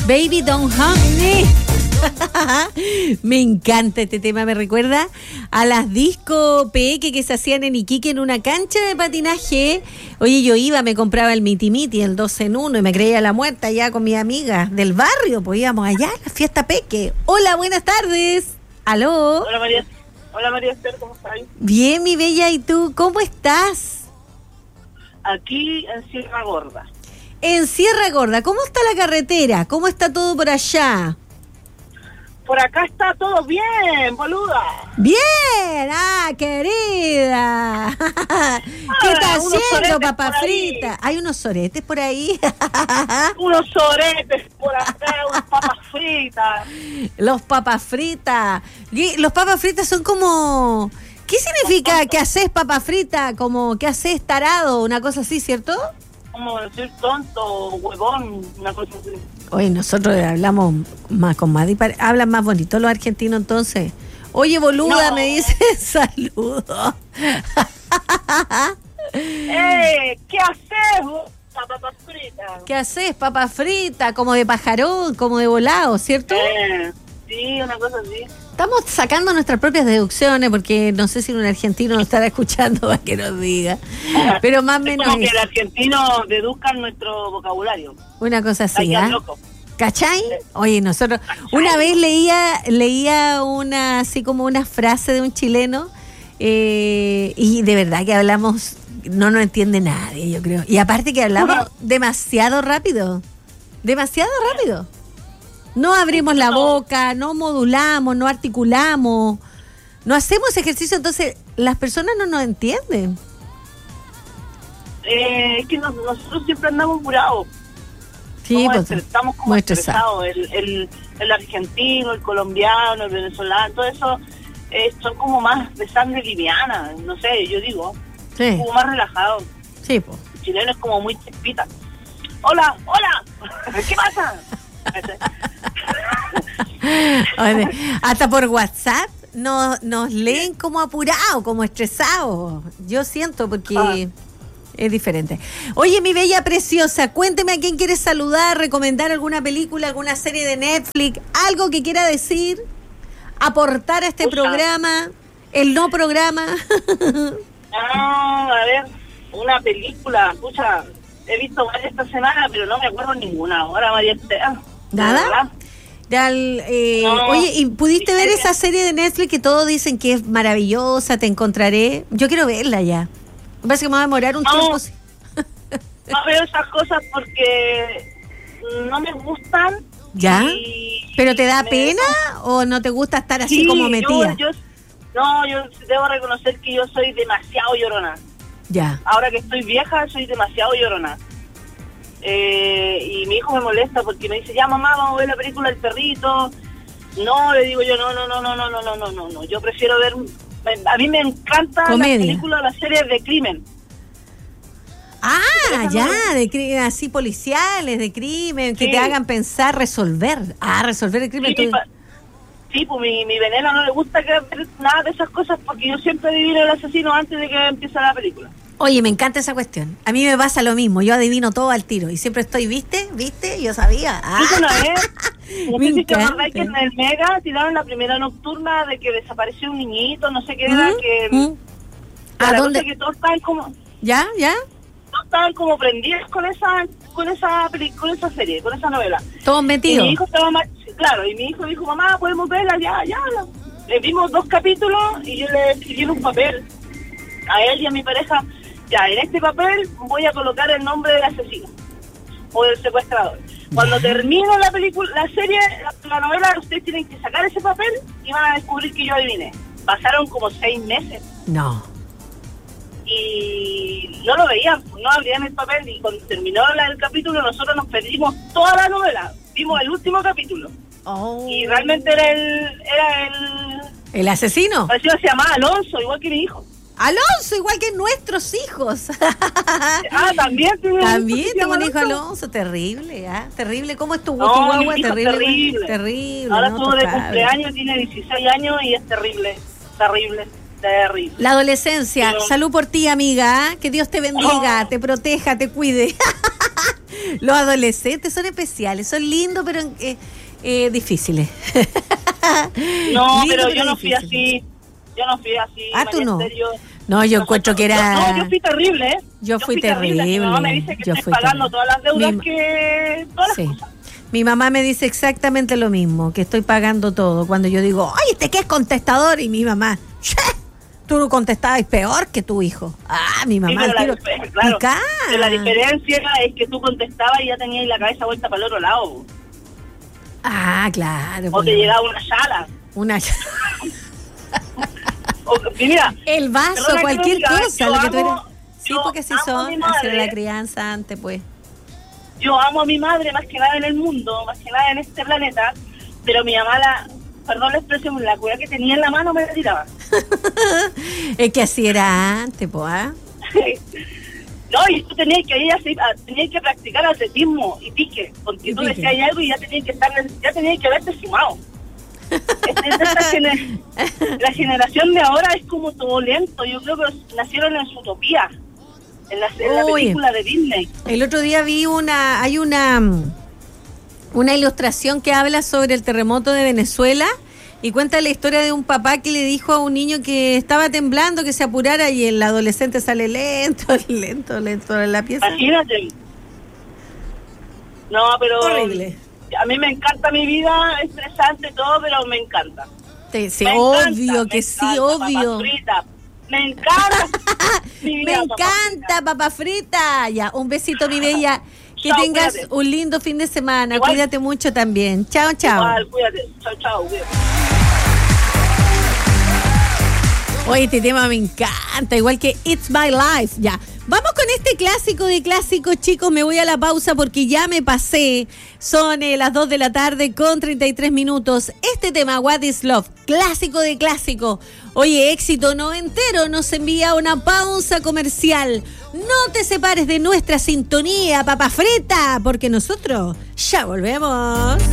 Baby Don't Hug Me. Me encanta este tema, me recuerda a las disco peque que se hacían en Iquique en una cancha de patinaje. Oye, yo iba, me compraba el miti miti, el 2 en 1 y me creía la muerta allá con mis amigas del barrio, pues íbamos allá a la fiesta peque. Hola, buenas tardes. ¿Aló? Hola María Esther, ¿cómo estás? Bien, mi bella, ¿y tú? ¿Cómo estás? Aquí en Sierra Gorda. En Sierra Gorda, ¿cómo está la carretera? ¿Cómo está todo por allá? Por acá está todo bien, boluda. Bien, querida. ¿Qué está haciendo, papa frita? ¿Hay unos soretes por ahí? Unos soretes por acá, unas papas fritas. Los papas fritas. Los papas fritas son como... ¿Qué significa que haces papa frita? Como que haces tarado, una cosa así, ¿cierto? Como decir tonto, huevón, una cosa así. Oye, nosotros hablamos más con Madi, hablan más bonito los argentinos entonces. Oye, boluda, no. Me dice saludos. ¿Qué haces, papa frita? ¿Qué haces, papa frita? Como de pajarón, como de volado, ¿cierto? Sí, una cosa así. Estamos sacando nuestras propias deducciones porque no sé si un argentino nos estará escuchando para que nos diga. Pero más o menos. Como que el argentino deduzca nuestro vocabulario. Una cosa así, ¿ah? ¿Cachai? Oye, nosotros una vez leía una así como una frase de un chileno y de verdad que hablamos, no nos entiende nadie, yo creo. Y aparte que hablamos demasiado rápido. No abrimos la boca, no modulamos, no articulamos, no hacemos ejercicio, entonces las personas no nos entienden. Es que nosotros siempre andamos apurados. Sí, estamos como estresados. El argentino, el colombiano, el venezolano, todo eso son como más de sangre liviana, no sé, yo digo. Sí. Como más relajados. Sí, pues. El chileno es como muy chispita. Hola, ¿qué pasa? Oye, hasta por WhatsApp nos leen como apurados, como estresados. Yo siento porque es diferente. Oye, mi bella preciosa, cuénteme a quién quieres saludar, recomendar alguna película, alguna serie de Netflix, algo que quiera decir, aportar a este programa, el no programa. A ver, una película, escucha, he visto varias esta semana, pero no me acuerdo ninguna. Ahora, María Esther. ¿Nada? No, oye, ¿y pudiste ver esa serie de Netflix que todos dicen que es maravillosa, Te Encontraré? Yo quiero verla ya. Me parece que me va a demorar un tiempo. No veo esas cosas porque no me gustan. ¿Ya? ¿Pero te da pena o no te gusta estar así como metida? Yo debo reconocer que yo soy demasiado llorona. Ya. Ahora que estoy vieja, soy demasiado llorona. Y mi hijo me molesta porque me dice, ya mamá, vamos a ver la película del perrito. No, le digo yo, no. Yo prefiero ver, a mí me encantan las películas, las series de crimen. De así policiales, de crimen, que te hagan pensar, resolver el crimen. Sí, pues mi veneno no le gusta ver nada de esas cosas porque yo siempre adivino el asesino antes de que empiece la película. Oye, me encanta esa cuestión. A mí me pasa lo mismo, yo adivino todo al tiro y siempre estoy, ¿viste? Yo sabía. Una vez, no sé si te acordás que en el Mega tiraron la primera nocturna de que desapareció un niñito, no sé qué era, ¿A dónde? Que todos estaban como... ¿Ya? Todos estaban como prendidos con esa serie, con esa novela. Todos metidos. Y mi hijo estaba claro, y mi hijo dijo, mamá, podemos verla, ya. Le vimos 2 capítulos y yo le escribí en un papel a él y a mi pareja, ya, en este papel voy a colocar el nombre del asesino o del secuestrador. Cuando termine la película, la serie, la novela, ustedes tienen que sacar ese papel y van a descubrir que yo adiviné. Pasaron como 6 meses. No. Y no lo veían, no abrían el papel y cuando terminó el capítulo nosotros nos perdimos toda la novela. Vimos el último capítulo. Y realmente era ¿El asesino? Parecía que se llamaba Alonso, igual que mi hijo. Alonso, igual que nuestros hijos. También tengo un hijo Alonso, terrible, terrible. ¿Cómo es tu guagua? Terrible. Ahora estuvo de cumpleaños, tiene 16 años y es terrible. La adolescencia, salud por ti, amiga, que Dios te bendiga, te proteja, te cuide. Los adolescentes son especiales, son lindos, pero difíciles. No, Lindo, pero yo no difícil. fui así. Yo no fui así. Ah, tú María no. Esther, No, yo encuentro que era... No, yo fui terrible, ¿eh? Yo fui terrible. Mi mamá me dice que Yo estoy fui pagando terrible. todas las deudas Mi- que... Todas las Sí. cosas. Mi mamá me dice exactamente lo mismo, que estoy pagando todo. Cuando yo digo, oye, ¿este qué es contestador? Y mi mamá, "Che, tú no contestabas peor que tu hijo". Ah, mi Sí, mamá. pero al tiro, claro, picá. pero la diferencia es que tú contestabas y ya tenías la cabeza vuelta para el otro lado. Ah, claro. O pues, te llegaba una sala. una Y mira, El vaso, perdona que cualquier lo diga, cosa, yo lo que tú amo- eres. Sí, yo porque así amo a son, mi así madre. era la crianza antes, pues. yo amo a mi madre más que nada en el mundo, más que nada en este planeta, pero mi mamá, perdón la expresión, la cueva que tenía en la mano me la tiraba. Es que así era antes, pues, ¿ah? No, y tú tenías que practicar atletismo y pique, porque Y tú pique. decías algo y ya tenías que haberte fumado. La generación de ahora es como todo lento. Yo creo que nacieron en su utopía, en la Oye. película de Disney. El otro día vi hay una ilustración que habla sobre el terremoto de Venezuela y cuenta la historia de un papá que le dijo a un niño que estaba temblando que se apurara y el adolescente sale lento en la pieza. Imagínate. No, pero Horrible. a mí me encanta mi vida, estresante todo, pero me encanta. Sí, Me obvio encanta, que me sí, encanta, obvio. papas fritas. Me encanta. mi Me vida, papas encanta, papa frita. Ya, un besito, mi bella. Que Chao, tengas cuídate. un lindo fin de semana. Igual. Cuídate mucho también. Chao, chao. Igual, cuídate. Chao, chao. Cuídate. Oye, este tema me encanta, igual que It's My Life. Ya, vamos con este clásico de clásicos, chicos. Me voy a la pausa porque ya me pasé. Son las 2 de la tarde con 33 minutos. Este tema, What is Love, clásico de clásico. Oye, éxito noventero, nos envía una pausa comercial. No te separes de nuestra sintonía, papa frita, porque nosotros ya volvemos.